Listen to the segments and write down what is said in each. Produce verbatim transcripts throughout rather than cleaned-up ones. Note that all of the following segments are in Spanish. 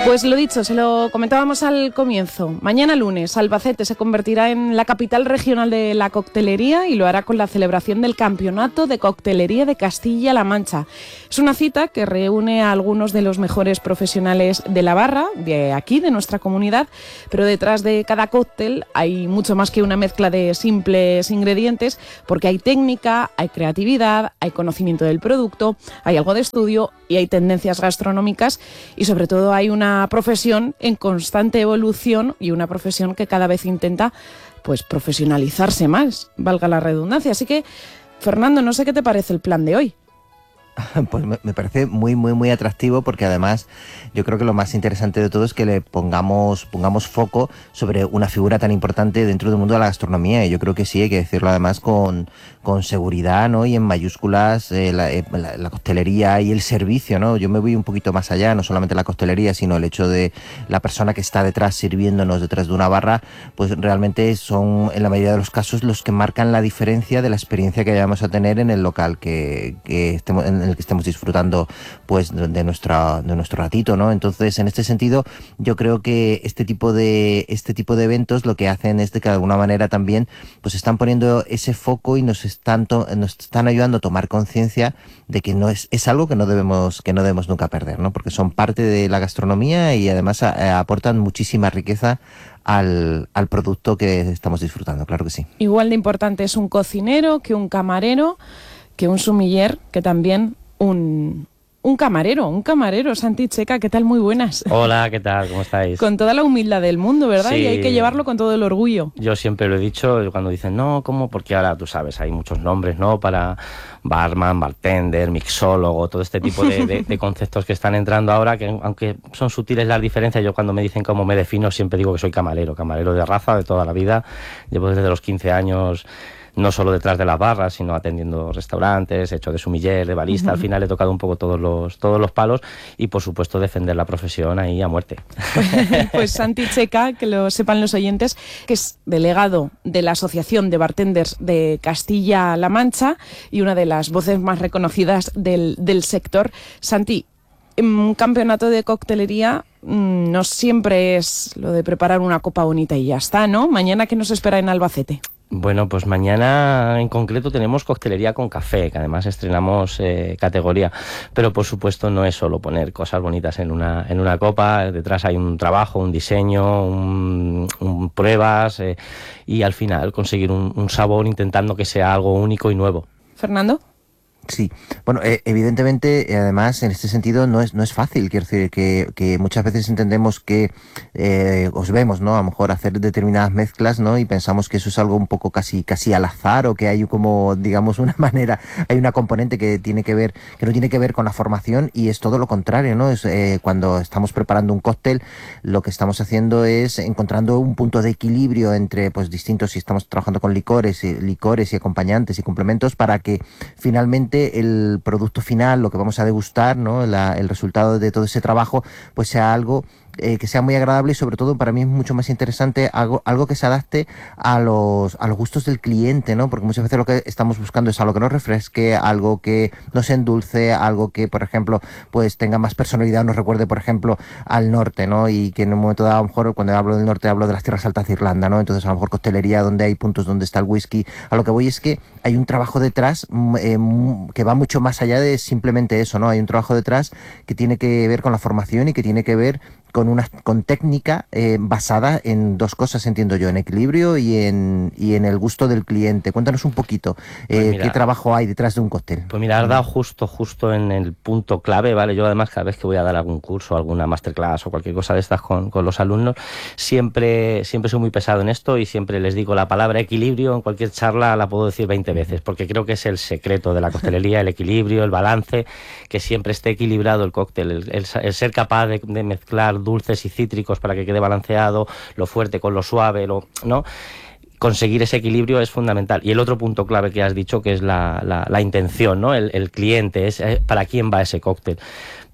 Pues lo dicho, se lo comentábamos al comienzo. Mañana lunes, Albacete se convertirá en la capital regional de la coctelería y lo hará con la celebración del Campeonato de Coctelería de Castilla-La Mancha. Es una cita que reúne a algunos de los mejores profesionales de la barra, de aquí, de nuestra comunidad, pero detrás de cada cóctel hay mucho más que una mezcla de simples ingredientes, porque hay técnica, hay creatividad, hay conocimiento del producto, hay algo de estudio y hay tendencias gastronómicas y sobre todo hay una profesión en constante evolución y una profesión que cada vez intenta pues profesionalizarse más, valga la redundancia. Así que, Fernando, no sé qué te parece el plan de hoy. Pues me, me parece muy, muy, muy atractivo porque además yo creo que lo más interesante de todo es que le pongamos, pongamos foco sobre una figura tan importante dentro del mundo de la gastronomía y yo creo que sí, hay que decirlo además con, con seguridad, ¿no? Y en mayúsculas eh, la, eh, la, la coctelería y el servicio, ¿no? Yo me voy un poquito más allá, no solamente la coctelería, sino el hecho de la persona que está detrás sirviéndonos detrás de una barra, pues realmente son en la mayoría de los casos los que marcan la diferencia de la experiencia que vamos a tener en el local que, que estemos en en el que estemos disfrutando pues de nuestra de nuestro ratito, ¿no? Entonces, en este sentido, yo creo que este tipo de este tipo de eventos lo que hacen es de que de alguna manera también pues están poniendo ese foco y nos están to- nos están ayudando a tomar conciencia de que no es es algo que no debemos que no debemos nunca perder, ¿no? Porque son parte de la gastronomía y además a, a, aportan muchísima riqueza al al producto que estamos disfrutando, claro que sí. Igual de importante es un cocinero que un camarero, que un sumiller, que también un, un camarero, un camarero. Santi Checa, ¿qué tal? Muy buenas. Hola, ¿qué tal? ¿Cómo estáis? Con toda la humildad del mundo, ¿verdad? Sí. Y hay que llevarlo con todo el orgullo. Yo siempre lo he dicho cuando dicen, no, ¿cómo? Porque ahora, tú sabes, hay muchos nombres, ¿no? Para barman, bartender, mixólogo, todo este tipo de, de, de conceptos que están entrando ahora, que aunque son sutiles las diferencias, yo cuando me dicen cómo me defino siempre digo que soy camarero, camarero de raza de toda la vida. Llevo desde los quince años... no solo detrás de las barras, sino atendiendo restaurantes, hecho de sumiller, de barista. Uh-huh. Al final he tocado un poco todos los todos los palos y, por supuesto, defender la profesión ahí a muerte. Pues Santi Checa, que lo sepan los oyentes, que es delegado de la Asociación de Bartenders de Castilla-La Mancha y una de las voces más reconocidas del, del sector. Santi, un campeonato de coctelería no siempre es lo de preparar una copa bonita y ya está, ¿no? Mañana, ¿qué nos espera en Albacete? Bueno, pues mañana en concreto tenemos coctelería con café, que además estrenamos eh, categoría, pero por supuesto no es solo poner cosas bonitas en una en una copa, detrás hay un trabajo, un diseño, un, un pruebas eh, y al final conseguir un, un sabor intentando que sea algo único y nuevo. ¿Fernando? Sí, bueno, eh, evidentemente, eh, además, en este sentido no es no es fácil, quiero decir que, que muchas veces entendemos que eh, os vemos, ¿no? A lo mejor hacer determinadas mezclas, ¿no? Y pensamos que eso es algo un poco casi casi al azar o que hay como, digamos, una manera, hay una componente que tiene que ver, que no tiene que ver con la formación y es todo lo contrario, ¿no? Es eh, cuando estamos preparando un cóctel, lo que estamos haciendo es encontrando un punto de equilibrio entre, pues, distintos, si estamos trabajando con licores, y, licores y acompañantes y complementos para que finalmente el producto final, lo que vamos a degustar, ¿no? La, el resultado de todo ese trabajo, pues sea algo eh, que sea muy agradable y sobre todo para mí es mucho más interesante algo, algo que se adapte a los, a los gustos del cliente, ¿no? Porque muchas veces lo que estamos buscando es algo que nos refresque, algo que nos endulce, algo que, por ejemplo, pues tenga más personalidad, nos recuerde, por ejemplo, al norte, ¿no? Y que en un momento dado, a lo mejor, cuando hablo del norte, hablo de las tierras altas de Irlanda, ¿no? Entonces, a lo mejor coctelería donde hay puntos donde está el whisky. A lo que voy es que hay un trabajo detrás eh, que va mucho más allá de simplemente eso, ¿no? Hay un trabajo detrás que tiene que ver con la formación y que tiene que ver con una con técnica eh, basada en dos cosas, entiendo yo, en equilibrio y en y en el gusto del cliente. Cuéntanos un poquito eh, pues mira, qué trabajo hay detrás de un cóctel. Pues mira, has dado justo justo en el punto clave, ¿vale? Yo además cada vez que voy a dar algún curso, alguna masterclass o cualquier cosa de estas con, con los alumnos, siempre siempre soy muy pesado en esto y siempre les digo la palabra equilibrio en cualquier charla la puedo decir veinte veces, porque creo que es el secreto de la coctelería, el equilibrio, el balance, que siempre esté equilibrado el cóctel, el, el, el ser capaz de, de mezclar dulces y cítricos para que quede balanceado, lo fuerte con lo suave, lo, ¿no? Conseguir ese equilibrio es fundamental. Y el otro punto clave que has dicho, que es la, la, la intención, ¿no? El, el cliente, es eh, para quién va ese cóctel.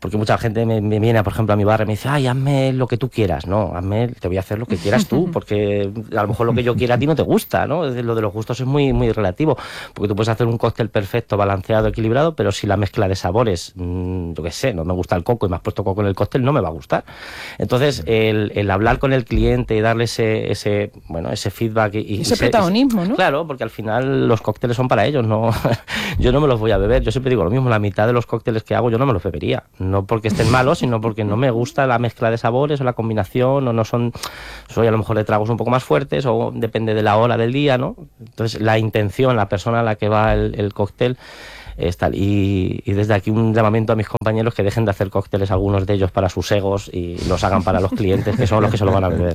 porque mucha gente me, me viene, por ejemplo, a mi bar y me dice, ay, hazme lo que tú quieras. No, hazme, te voy a hacer lo que quieras tú, porque a lo mejor lo que yo quiera a ti no te gusta, ¿no? Es decir, lo de los gustos es muy, muy relativo, porque tú puedes hacer un cóctel perfecto, balanceado, equilibrado, pero si la mezcla de sabores, mmm, yo qué sé, no me gusta el coco y me has puesto coco en el cóctel, no me va a gustar. Entonces, el, el hablar con el cliente y darle ese, ese, bueno, ese feedback y, y ese y protagonismo, ¿no? Claro, porque al final los cócteles son para ellos, no, yo no me los voy a beber. Yo siempre digo lo mismo, la mitad de los cócteles que hago yo no me los bebería, no porque estén malos, sino porque no me gusta la mezcla de sabores o la combinación, o no son, soy a lo mejor de tragos un poco más fuertes, o depende de la hora del día, ¿no? Entonces, la intención, la persona a la que va el, el cóctel es tal. Y, y desde aquí un llamamiento a mis compañeros que dejen de hacer cócteles, algunos de ellos para sus egos, y los hagan para los clientes, que son los que se lo van a beber.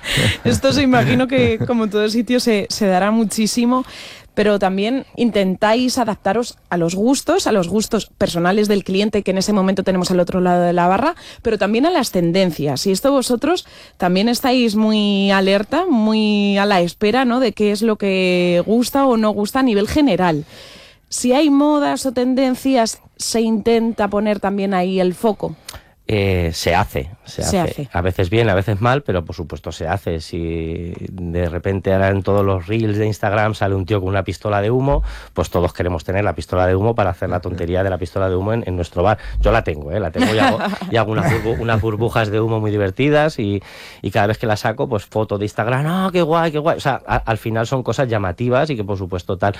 Esto se imagino que, como en todo sitio, se, se dará muchísimo, pero también intentáis adaptaros a los gustos, a los gustos personales del cliente que en ese momento tenemos al otro lado de la barra, pero también a las tendencias. Y esto vosotros también estáis muy alerta, muy a la espera, ¿no?, de qué es lo que gusta o no gusta a nivel general. Si hay modas o tendencias, se intenta poner también ahí el foco. Eh, se hace, se, se hace. hace. A veces bien, a veces mal, pero por supuesto se hace. Si de repente ahora en todos los reels de Instagram sale un tío con una pistola de humo, pues todos queremos tener la pistola de humo para hacer la tontería de la pistola de humo en, en nuestro bar. Yo la tengo, ¿eh? La tengo y hago, y hago unas, burbu unas burbujas de humo muy divertidas, y, y cada vez que la saco, pues foto de Instagram, ¡ah, qué guay, qué guay! O sea, a, al final son cosas llamativas y que por supuesto tal...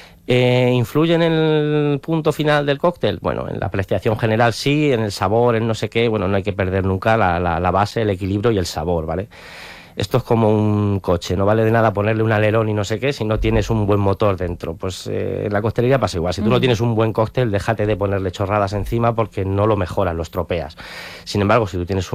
Eh, ¿Influyen en el punto final del cóctel? Bueno, en la apreciación general sí, en el sabor, en no sé qué. Bueno, no hay que perder nunca la, la, la base, el equilibrio y el sabor, ¿vale? Esto es como un coche, no vale de nada ponerle un alerón y no sé qué si no tienes un buen motor dentro. Pues eh, en la coctelería pasa igual. Si tú mm. no tienes un buen cóctel, déjate de ponerle chorradas encima, porque no lo mejoras, lo estropeas. Sin embargo, si tú tienes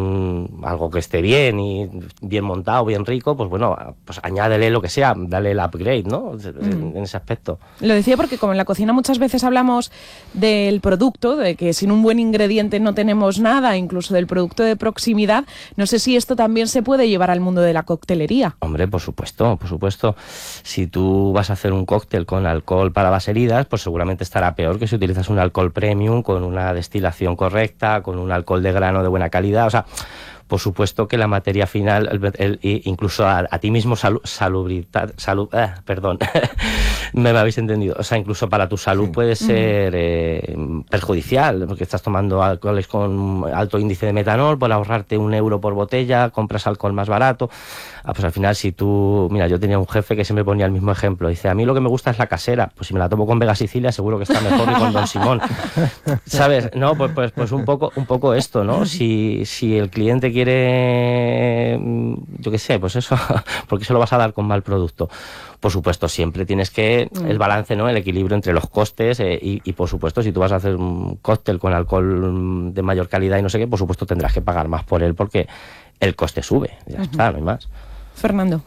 un algo que esté bien y bien montado, bien rico, pues bueno, pues añádele lo que sea, dale el upgrade, ¿no? Mm. En, en ese aspecto. Lo decía porque como en la cocina muchas veces hablamos del producto, de que sin un buen ingrediente no tenemos nada, incluso del producto de proximidad, no sé si esto también se puede llevar al mundo de la coctelería. Hombre, por supuesto, por supuesto. Si tú vas a hacer un cóctel con alcohol para las heridas, pues seguramente estará peor que si utilizas un alcohol premium con una destilación correcta, con un alcohol de grano de buena calidad. O sea, por supuesto que la materia final, el, el, incluso a, a ti mismo salu, salubridad, salud, eh, perdón, me, me habéis entendido. O sea, incluso para tu salud sí. puede ser eh, perjudicial, porque estás tomando alcoholes con alto índice de metanol por ahorrarte un euro por botella, compras alcohol más barato. Ah, pues al final, si tú... Mira, yo tenía un jefe que siempre ponía el mismo ejemplo. Dice, a mí lo que me gusta es la casera. Pues si me la tomo con Vega Sicilia, seguro que está mejor que con Don Simón. ¿Sabes? No, pues, pues, pues un poco un poco esto, ¿no? Si, si el cliente quiere... Yo qué sé, pues eso, ¿por qué se lo vas a dar con mal producto? Por supuesto, siempre tienes que... El balance, ¿no? El equilibrio entre los costes eh, y, y, por supuesto, si tú vas a hacer un cóctel con alcohol de mayor calidad y no sé qué, por supuesto tendrás que pagar más por él porque el coste sube. Ya uh-huh. está, no hay más. Fernando.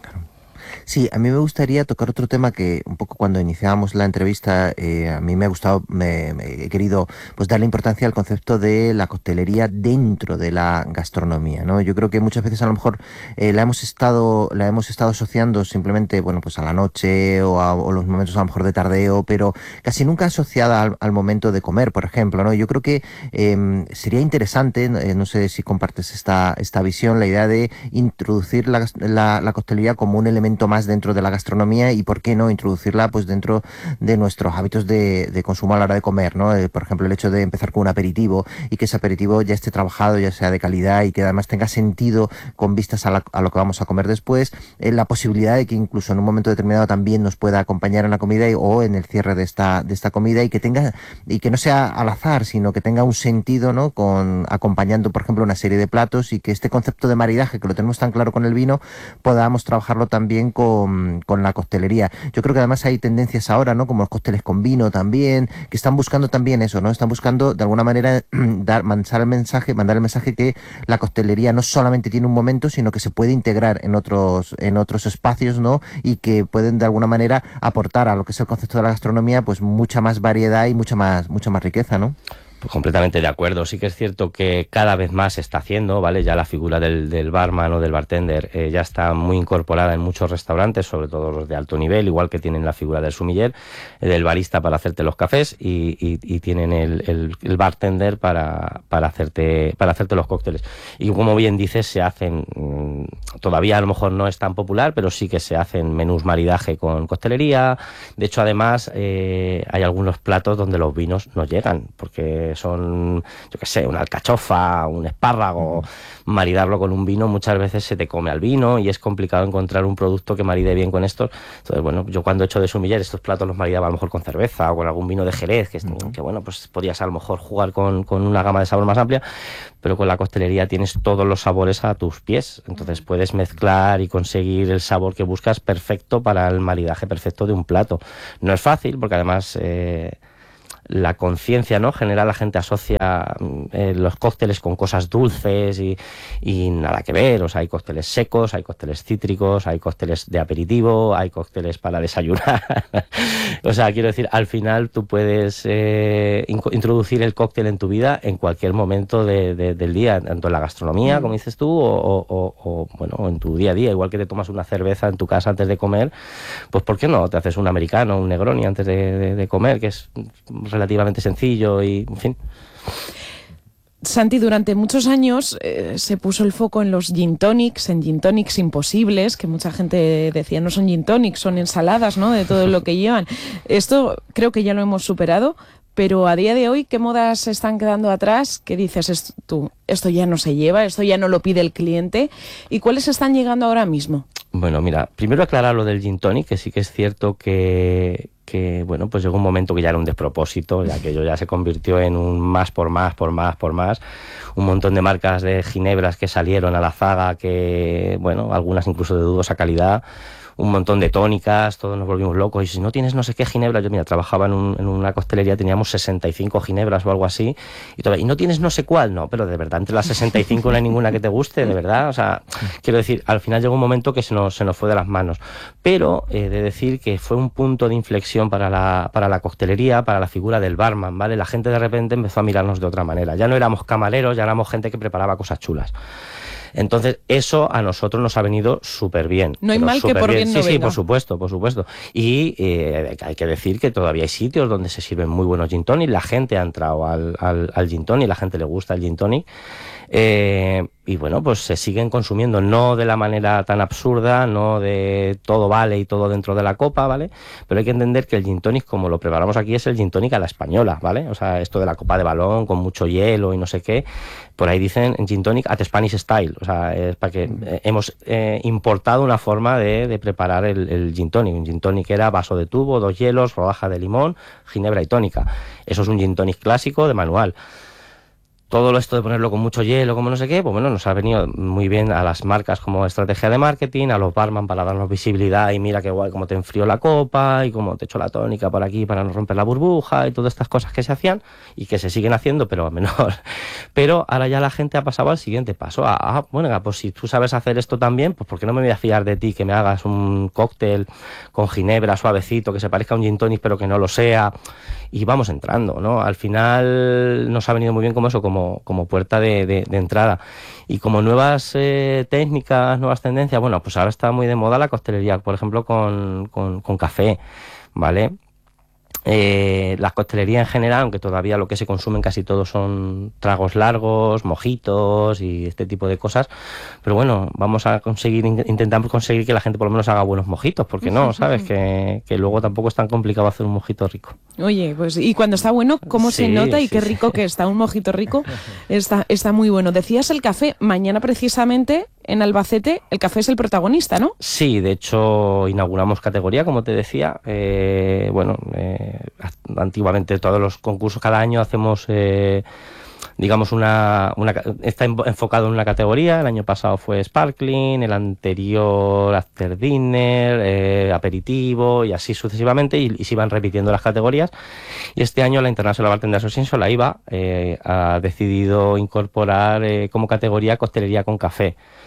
Sí, a mí me gustaría tocar otro tema que un poco cuando iniciábamos la entrevista eh, a mí me ha gustado, me, me he querido pues darle importancia al concepto de la coctelería dentro de la gastronomía, ¿no? Yo creo que muchas veces a lo mejor eh, la hemos estado la hemos estado asociando simplemente, bueno, pues a la noche o a o los momentos a lo mejor de tardeo, pero casi nunca asociada al, al momento de comer, por ejemplo, ¿no? Yo creo que eh, sería interesante, eh, no sé si compartes esta esta visión, la idea de introducir la, la, la coctelería como un elemento más dentro de la gastronomía y por qué no introducirla pues dentro de nuestros hábitos de, de consumo a la hora de comer, ¿no? Eh, por ejemplo, el hecho de empezar con un aperitivo y que ese aperitivo ya esté trabajado, ya sea de calidad y que además tenga sentido con vistas a, la, a lo que vamos a comer después, eh, la posibilidad de que incluso en un momento determinado también nos pueda acompañar en la comida y, o en el cierre de esta de esta comida y que tenga y que no sea al azar, sino que tenga un sentido, ¿no? Con acompañando, por ejemplo, una serie de platos y que este concepto de maridaje que lo tenemos tan claro con el vino podamos trabajarlo también Con, con la coctelería. Yo creo que además hay tendencias ahora, ¿no? Como los cócteles con vino también, que están buscando también eso, ¿no? Están buscando de alguna manera dar, mandar el mensaje, mandar el mensaje que la coctelería no solamente tiene un momento, sino que se puede integrar en otros, en otros espacios, ¿no? Y que pueden de alguna manera aportar a lo que es el concepto de la gastronomía, pues mucha más variedad y mucha más, mucha más riqueza, ¿no? Pues completamente de acuerdo. Sí que es cierto que cada vez más se está haciendo, ¿vale? Ya la figura del, del barman o del bartender eh, ya está muy incorporada en muchos restaurantes, sobre todo los de alto nivel, igual que tienen la figura del sumiller, eh, del barista para hacerte los cafés y, y, y tienen el, el, el bartender para, para, hacerte, para hacerte los cócteles. Y como bien dices, se hacen, mmm, todavía a lo mejor no es tan popular, pero sí que se hacen menús maridaje con coctelería. De hecho, además, eh, hay algunos platos donde los vinos no llegan, porque son, yo qué sé, una alcachofa, un espárrago, maridarlo con un vino muchas veces se te come al vino y es complicado encontrar un producto que maride bien con estos. Entonces, bueno, yo cuando he hecho de sumiller estos platos los maridaba a lo mejor con cerveza o con algún vino de Jerez, que, uh-huh. que bueno, pues podías a lo mejor jugar con, con una gama de sabor más amplia, pero con la coctelería tienes todos los sabores a tus pies, entonces puedes mezclar y conseguir el sabor que buscas perfecto para el maridaje perfecto de un plato. No es fácil porque además... Eh, la conciencia, ¿no? General, la gente asocia eh, los cócteles con cosas dulces y, y nada que ver. O sea, hay cócteles secos, hay cócteles cítricos, hay cócteles de aperitivo, hay cócteles para desayunar. O sea, quiero decir, al final tú puedes eh, in- introducir el cóctel en tu vida en cualquier momento de, de, del día, tanto en la gastronomía, como dices tú, o, o, o, o bueno, en tu día a día. Igual que te tomas una cerveza en tu casa antes de comer, pues ¿por qué no? Te haces un americano, un Negroni antes de, de, de comer, que es relativamente sencillo y, en fin. Santi, durante muchos años eh, se puso el foco en los gin tonics, en gin tonics imposibles, que mucha gente decía no son gin tonics, son ensaladas, ¿no? De todo lo que llevan. Esto creo que ya lo hemos superado, pero a día de hoy, ¿qué modas se están quedando atrás? ¿Qué dices esto, tú? Esto ya no se lleva, esto ya no lo pide el cliente. ¿Y cuáles están llegando ahora mismo? Bueno, mira, primero aclarar lo del gin tonic, que sí que es cierto que, que, bueno, pues llegó un momento que ya era un despropósito, ya que aquello ya se convirtió en un más por más, por más, por más. Un montón de marcas de ginebras que salieron a la zaga, que, bueno, algunas incluso de dudosa calidad. Un montón de tónicas, todos nos volvimos locos. Y si no tienes no sé qué ginebra, yo mira, trabajaba en, un, en una costelería, teníamos sesenta y cinco ginebras o algo así, y, todavía, y no tienes no sé cuál, no, pero de verdad, entre las sesenta y cinco no hay ninguna que te guste, de verdad. O sea, quiero decir, al final llegó un momento que se nos, se nos fue de las manos. Pero he eh, de decir que fue un punto de inflexión para la, para la coctelería, para la figura del barman, ¿vale? La gente de repente empezó a mirarnos de otra manera. Ya no éramos camareros, ya éramos gente que preparaba cosas chulas. Entonces, eso a nosotros nos ha venido súper bien. No hay mal que por bien no venga. Sí, sí, por supuesto, por supuesto. Y eh, hay que decir que todavía hay sitios donde se sirven muy buenos gin tonic. La gente ha entrado al, al, al gin tonic, la gente le gusta el gin tonic. Eh, y bueno, pues se siguen consumiendo, no de la manera tan absurda, no de todo vale y todo dentro de la copa, ¿vale? Pero hay que entender que el gin tonic, como lo preparamos aquí, es el gin tonic a la española, ¿vale? O sea, esto de la copa de balón con mucho hielo y no sé qué, por ahí dicen gin tonic at Spanish style, o sea, es para que eh, hemos eh, importado una forma de, de preparar el, el gin tonic. Un gin tonic era vaso de tubo, dos hielos, rodaja de limón, ginebra y tónica. Eso es un gin tonic clásico de manual. Todo esto de ponerlo con mucho hielo, como no sé qué, pues bueno, nos ha venido muy bien a las marcas como estrategia de marketing, a los barman para darnos visibilidad y mira qué guay cómo te enfrió la copa y cómo te echo la tónica por aquí para no romper la burbuja y todas estas cosas que se hacían y que se siguen haciendo, pero a menor. Pero ahora ya la gente ha pasado al siguiente paso. Ah, ah, bueno, pues si tú sabes hacer esto también, pues ¿por qué no me voy a fiar de ti que me hagas un cóctel con ginebra suavecito, que se parezca a un gin tonic pero que no lo sea? Y vamos entrando, ¿no? Al final nos ha venido muy bien como eso, como como puerta de, de, de entrada. Y como nuevas eh, técnicas, nuevas tendencias, bueno, pues ahora está muy de moda la coctelería, por ejemplo, con, con, con café, ¿vale? Eh, la coctelería en general, aunque todavía lo que se consumen casi todos son tragos largos, mojitos y este tipo de cosas, pero bueno, vamos a conseguir, intentamos conseguir que la gente por lo menos haga buenos mojitos, porque no, ¿sabes? Que, que luego tampoco es tan complicado hacer un mojito rico. Oye, pues y cuando está bueno, ¿cómo sí, se nota? Y sí, qué rico sí. que está un mojito rico, está, está muy bueno. Decías el café, mañana precisamente en Albacete el café es el protagonista, ¿no? Sí, de hecho inauguramos categoría, como te decía, eh, bueno, eh, antiguamente todos los concursos cada año hacemos eh, digamos una, una está enfocado en una categoría. El año pasado fue Sparkling, el anterior After Dinner, eh, aperitivo y así sucesivamente, y, y se iban repitiendo las categorías. Y este año la International Bartender Association, la I B A, eh, ha decidido incorporar eh, como categoría coctelería con café.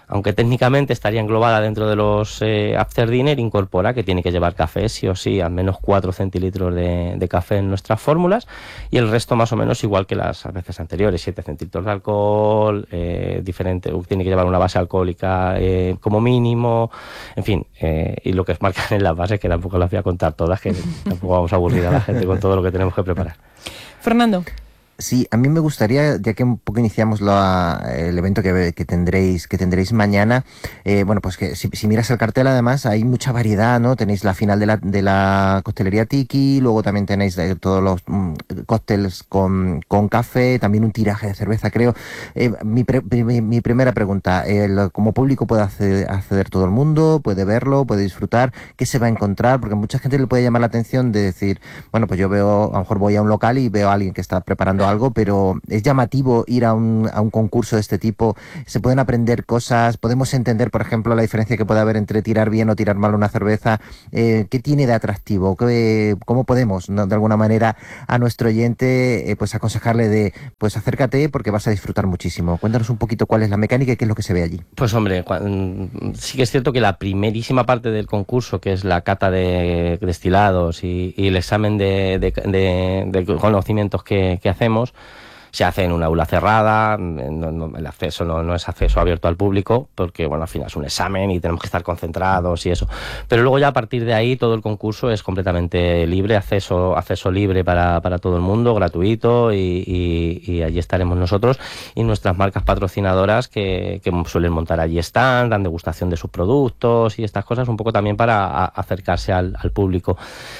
aunque técnicamente estaría englobada dentro de los eh, after dinner, incorpora que tiene que llevar café sí o sí, al menos cuatro centilitros de, de café en nuestras fórmulas, y el resto más o menos igual que las veces anteriores, siete centilitros de alcohol, eh, diferente, tiene que llevar una base alcohólica eh, como mínimo, en fin, eh, y lo que marcan en las bases, que tampoco las voy a contar todas, que tampoco vamos a aburrir a la gente con todo lo que tenemos que preparar. Fernando. Sí, a mí me gustaría, ya que un poco iniciamos la, el evento que, que tendréis que tendréis mañana, eh, bueno, pues que si, si miras el cartel, además hay mucha variedad, ¿no? Tenéis la final de la, de la coctelería Tiki, luego también tenéis de, todos los mm, cócteles con, con café, también un tiraje de cerveza, creo. Eh, mi, pre, mi, mi primera pregunta, el, ¿como público puede acceder, acceder todo el mundo? ¿Puede verlo? ¿Puede disfrutar? ¿Qué se va a encontrar? Porque a mucha gente le puede llamar la atención de decir, bueno, pues yo veo, a lo mejor voy a un local y veo a alguien que está preparando algo, pero es llamativo ir a un, a un concurso de este tipo. Se pueden aprender cosas, podemos entender, por ejemplo, la diferencia que puede haber entre tirar bien o tirar mal una cerveza. Eh, ¿qué tiene de atractivo? ¿Qué, ¿Cómo podemos, no, de alguna manera, a nuestro oyente eh, pues aconsejarle de, pues acércate porque vas a disfrutar muchísimo? Cuéntanos un poquito cuál es la mecánica y qué es lo que se ve allí. Pues hombre, sí que es cierto que la primerísima parte del concurso, que es la cata de destilados y, y el examen de, de, de, de conocimientos que, que hacemos, se hace en una aula cerrada, no, no, el acceso no, no es acceso abierto al público, porque bueno, al final es un examen y tenemos que estar concentrados y eso. Pero luego ya a partir de ahí todo el concurso es completamente libre, acceso, acceso libre para, para todo el mundo, gratuito, y, y, y allí estaremos nosotros y nuestras marcas patrocinadoras que, que suelen montar allí stand, dan degustación de sus productos y estas cosas, un poco también para a, acercarse al, al público.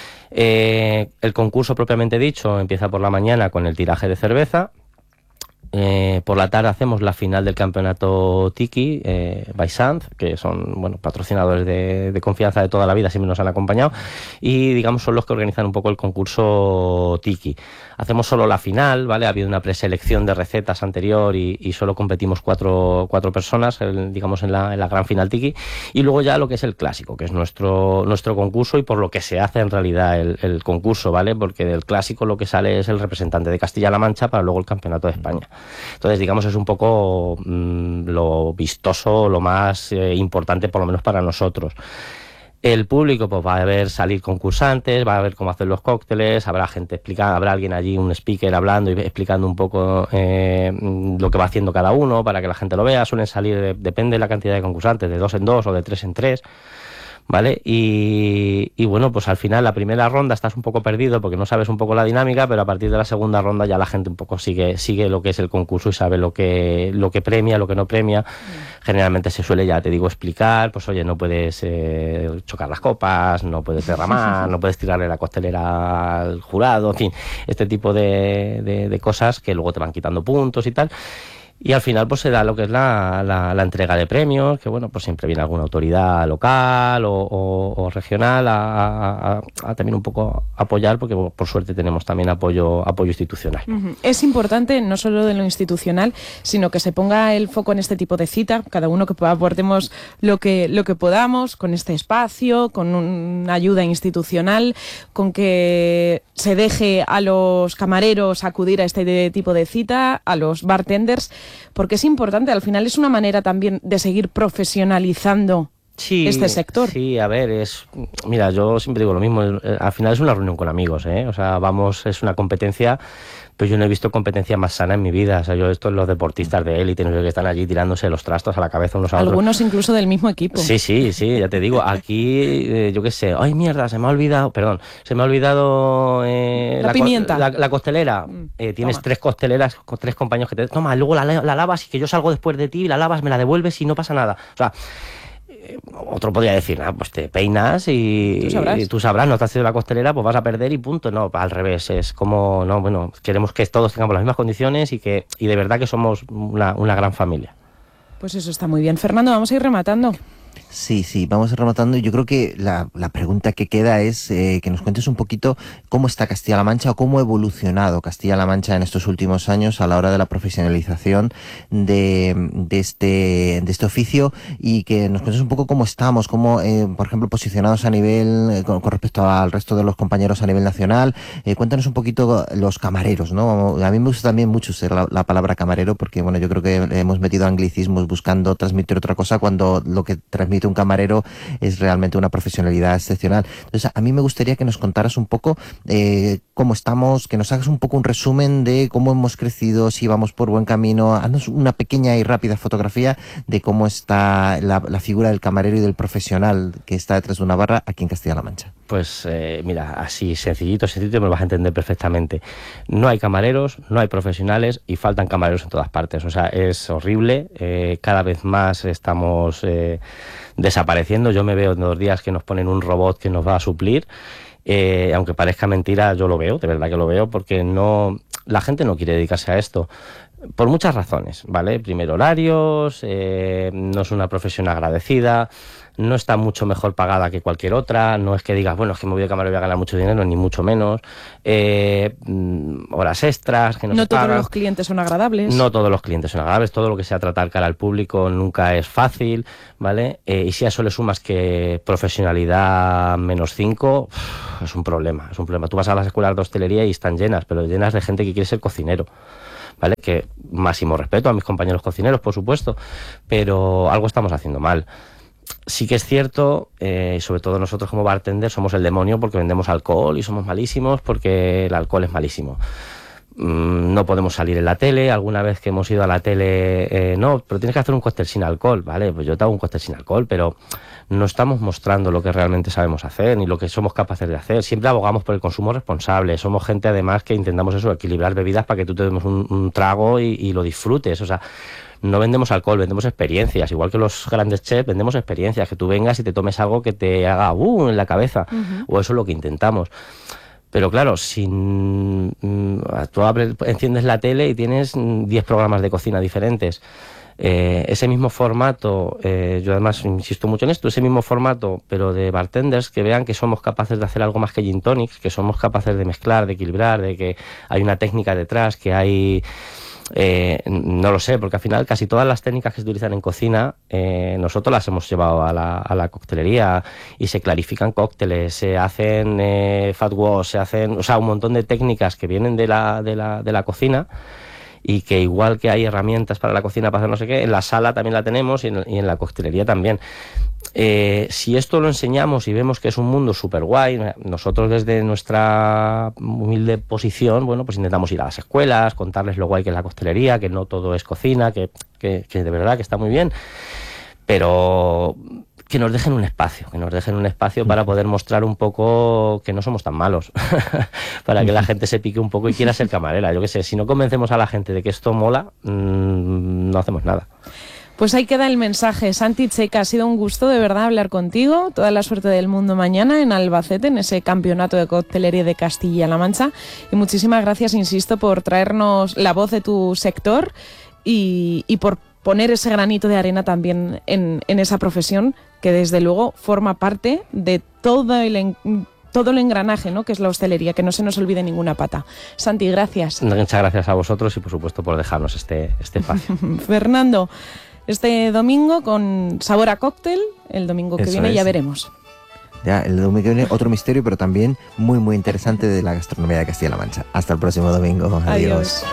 Eh, el concurso propiamente dicho empieza por la mañana con el tiraje de cerveza. Eh, por la tarde hacemos la final del campeonato Tiki eh, by Sanz, que son bueno patrocinadores de, de confianza de toda la vida, siempre nos han acompañado, y digamos son los que organizan un poco el concurso Tiki. Hacemos solo la final, ¿vale? Ha habido una preselección de recetas anterior y, y solo competimos cuatro, cuatro personas, el, digamos en la, en la gran final Tiki, y luego ya lo que es el clásico, que es nuestro, nuestro concurso y por lo que se hace en realidad el, el concurso, ¿vale? Porque del clásico lo que sale es el representante de Castilla-La Mancha para luego el campeonato de España. Entonces, digamos, es un poco mmm, lo vistoso, lo más eh, importante, por lo menos para nosotros. El público pues va a ver salir concursantes, va a ver cómo hacer los cócteles, habrá gente explicando, habrá alguien allí, un speaker hablando y explicando un poco eh, lo que va haciendo cada uno para que la gente lo vea. Suelen salir, depende de la cantidad de concursantes, de dos en dos o de tres en tres. ¿Vale? Y, y bueno, pues al final la primera ronda estás un poco perdido porque no sabes un poco la dinámica, pero a partir de la segunda ronda ya la gente un poco sigue sigue lo que es el concurso y sabe lo que lo que premia, lo que no premia. Mm. Generalmente se suele, ya te digo, explicar, pues oye, no puedes eh, chocar las copas, no puedes derramar, no puedes tirarle la costelera al jurado, en fin, este tipo de, de, de cosas que luego te van quitando puntos y tal. Y al final pues se da lo que es la, la, la entrega de premios, que bueno, pues siempre viene alguna autoridad local o, o, o regional a, a, a también un poco apoyar, porque bueno, por suerte tenemos también apoyo apoyo institucional. Uh-huh. Es importante no solo de lo institucional, sino que se ponga el foco en este tipo de cita, cada uno que aportemos lo que, lo que podamos, con este espacio, con una ayuda institucional, con que se deje a los camareros acudir a este tipo de cita, a los bartenders, porque es importante, al final es una manera también de seguir profesionalizando sí, este sector. Sí, a ver, es mira, yo siempre digo lo mismo, al final es una reunión con amigos, ¿eh? O sea, vamos, es una competencia, pero yo no he visto competencia más sana en mi vida. O sea, yo esto los deportistas de élite, no sé, que están allí tirándose los trastos a la cabeza unos a otros. Algunos incluso del mismo equipo. Sí, sí, sí, ya te digo, aquí, eh, yo qué sé, ay mierda, se me ha olvidado, perdón, se me ha olvidado eh, la, la pimienta. La, la costelera. Eh, tienes toma. tres costeleras, con tres compañeros que te... Toma, luego la, la lavas y que yo salgo después de ti, la lavas, me la devuelves y no pasa nada. O sea... Otro podría decir, ah, pues te peinas y tú sabrás. y tú sabrás, no te has ido la costelera, pues vas a perder y punto. No, al revés, es como, no, bueno, queremos que todos tengamos las mismas condiciones y que y de verdad que somos una, una gran familia. Pues eso está muy bien. Fernando, vamos a ir rematando. Sí, sí, vamos rematando. Yo creo que la, la pregunta que queda es eh, que nos cuentes un poquito cómo está Castilla-La Mancha o cómo ha evolucionado Castilla-La Mancha en estos últimos años a la hora de la profesionalización de, de, este, de este oficio, y que nos cuentes un poco cómo estamos, cómo, eh, por ejemplo, posicionados a nivel, eh, con, con respecto al resto de los compañeros a nivel nacional. Eh, cuéntanos un poquito los camareros, ¿no? A mí me gusta también mucho usar la, la palabra camarero, porque bueno, yo creo que hemos metido anglicismos buscando transmitir otra cosa cuando lo que transmite un camarero es realmente una profesionalidad excepcional. Entonces, a mí me gustaría que nos contaras un poco eh, cómo estamos, que nos hagas un poco un resumen de cómo hemos crecido, si vamos por buen camino. Haznos una pequeña y rápida fotografía de cómo está la, la figura del camarero y del profesional que está detrás de una barra aquí en Castilla-La Mancha. Pues eh, mira, así sencillito, sencillito, me lo vas a entender perfectamente. No hay camareros, no hay profesionales y faltan camareros en todas partes. O sea, es horrible. Eh, cada vez más estamos eh, desapareciendo. Yo me veo en dos días que nos ponen un robot que nos va a suplir. Eh, aunque parezca mentira, yo lo veo, de verdad que lo veo, porque no, la gente no quiere dedicarse a esto. Por muchas razones, ¿vale? Primero, horarios, eh, no es una profesión agradecida, no está mucho mejor pagada que cualquier otra, no es que digas, bueno, es que me voy de camarero y voy a ganar mucho dinero, ni mucho menos, eh, horas extras que no, no se todos pagan. Los clientes son agradables. No todos los clientes son agradables, todo lo que sea tratar cara al público nunca es fácil, ¿vale? Eh, y si a eso le sumas que profesionalidad menos cinco, es un problema, es un problema. Tú vas a las escuelas de hostelería y están llenas, pero llenas de gente que quiere ser cocinero, ¿vale? Que máximo respeto a mis compañeros cocineros, por supuesto, pero algo estamos haciendo mal. Sí que es cierto, eh, sobre todo nosotros como bartenders somos el demonio porque vendemos alcohol y somos malísimos porque el alcohol es malísimo. Mm, no podemos salir en la tele, alguna vez que hemos ido a la tele, eh, no, pero tienes que hacer un cóctel sin alcohol, ¿vale? Pues yo te hago un cóctel sin alcohol, pero no estamos mostrando lo que realmente sabemos hacer ni lo que somos capaces de hacer. Siempre abogamos por el consumo responsable. Somos gente además que intentamos eso, equilibrar bebidas para que tú te demos un, un trago y, y lo disfrutes. O sea, no vendemos alcohol, vendemos experiencias. Igual que los grandes chefs, vendemos experiencias. Que tú vengas y te tomes algo que te haga uh, en la cabeza. Uh-huh. O eso es lo que intentamos. Pero claro, si tú abres, enciendes la tele y tienes diez programas de cocina diferentes. Eh, ese mismo formato, eh, yo además insisto mucho en esto, ese mismo formato, pero de bartenders que vean que somos capaces de hacer algo más que gin tonics, que somos capaces de mezclar, de equilibrar, de que hay una técnica detrás, que hay... Eh, no lo sé, porque al final casi todas las técnicas que se utilizan en cocina eh, nosotros las hemos llevado a la, a la coctelería y se clarifican cócteles, se hacen eh, fat wash, se hacen, o sea, un montón de técnicas que vienen de la, de la, de la cocina, y que igual que hay herramientas para la cocina para hacer no sé qué, en la sala también la tenemos y en, y en la coctelería también. Eh, si esto lo enseñamos y vemos que es un mundo súper guay, nosotros desde nuestra humilde posición, bueno, pues intentamos ir a las escuelas, contarles lo guay que es la coctelería, que no todo es cocina, que, que, que de verdad que está muy bien, pero que nos dejen un espacio, que nos dejen un espacio para poder mostrar un poco que no somos tan malos, para que la gente se pique un poco y quiera ser camarera. Yo qué sé, si no convencemos a la gente de que esto mola, mmm, no hacemos nada. Pues ahí queda el mensaje. Santi Checa, ha sido un gusto de verdad hablar contigo. Toda la suerte del mundo mañana en Albacete, en ese campeonato de coctelería de Castilla-La Mancha. Y muchísimas gracias, insisto, por traernos la voz de tu sector y, y por poner ese granito de arena también en, en esa profesión que desde luego forma parte de todo el, en, todo el engranaje, ¿no?, que es la hostelería, que no se nos olvide ninguna pata. Santi, gracias. Muchas gracias a vosotros y por supuesto por dejarnos este, este espacio. Fernando, este domingo con sabor a cóctel, el domingo que Eso viene es. ya veremos. Ya, el domingo que viene otro misterio, pero también muy muy interesante de la gastronomía de Castilla-La Mancha. Hasta el próximo domingo. Adiós. Adiós.